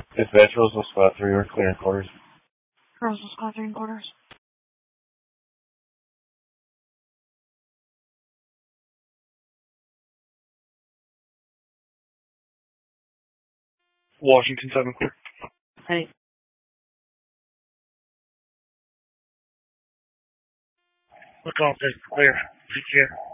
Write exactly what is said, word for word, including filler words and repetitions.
Dispatch Roseville Squad three, we're clearing quarters. Roseville Squad three and quarters. Washington seven clear. Hey. Look off, clear. Take care.